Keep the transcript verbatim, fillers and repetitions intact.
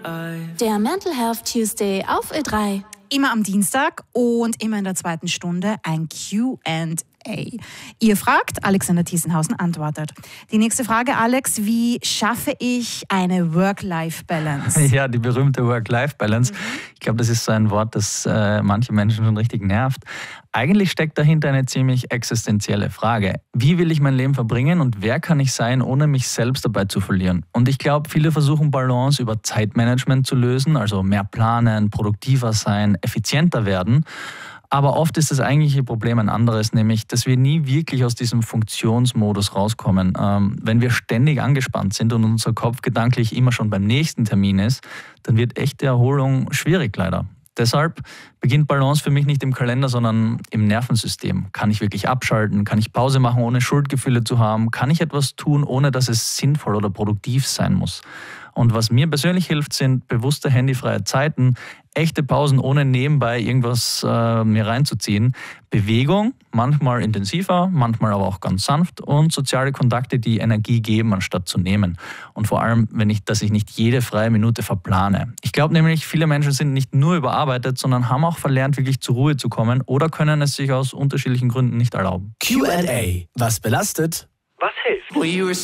Der Mental Health Tuesday auf Ö drei. Immer am Dienstag und immer in der zweiten Stunde ein Q and A. Ihr fragt, Alexander Thiesenhausen antwortet. Die nächste Frage, Alex, wie schaffe ich eine Work-Life-Balance? Ja, die berühmte Work-Life-Balance. Mhm. Ich glaube, das ist so ein Wort, das äh, manche Menschen schon richtig nervt. Eigentlich steckt dahinter eine ziemlich existenzielle Frage. Wie will ich mein Leben verbringen und wer kann ich sein, ohne mich selbst dabei zu verlieren? Und ich glaube, viele versuchen Balance über Zeitmanagement zu lösen, also mehr planen, produktiver sein, effizienter werden. Aber oft ist das eigentliche Problem ein anderes, nämlich, dass wir nie wirklich aus diesem Funktionsmodus rauskommen. Ähm, wenn wir ständig angespannt sind und unser Kopf gedanklich immer schon beim nächsten Termin ist, dann wird echte Erholung schwierig leider. Deshalb beginnt Balance für mich nicht im Kalender, sondern im Nervensystem. Kann ich wirklich abschalten? Kann ich Pause machen, ohne Schuldgefühle zu haben? Kann ich etwas tun, ohne dass es sinnvoll oder produktiv sein muss? Und was mir persönlich hilft, sind bewusste handyfreie Zeiten, echte Pausen, ohne nebenbei irgendwas äh, mir reinzuziehen, Bewegung, manchmal intensiver, manchmal aber auch ganz sanft und soziale Kontakte, die Energie geben, anstatt zu nehmen. Und vor allem, wenn ich, dass ich nicht jede freie Minute verplane. Ich glaube nämlich, viele Menschen sind nicht nur überarbeitet, sondern haben auch verlernt, wirklich zur Ruhe zu kommen oder können es sich aus unterschiedlichen Gründen nicht erlauben. Q and A. Was belastet? Was hilft?